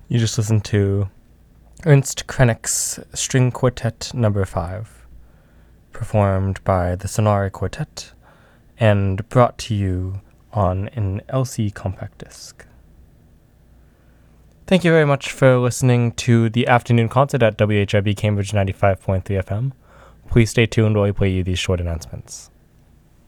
You just listened to Ernst Krenek's String Quartet No. 5, performed by the Sonare Quartet and brought to you on an LC compact disc. Thank you very much for listening to the afternoon concert at WHIB Cambridge 95.3 FM. Please stay tuned while we play you these short announcements.